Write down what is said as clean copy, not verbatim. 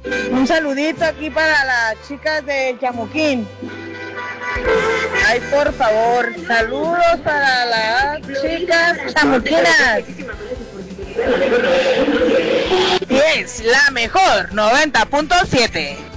Un saludito aquí para las chicas de Chamuquín. Ay, por favor, saludos para las chicas chamuquinas. Y es la mejor 90.7.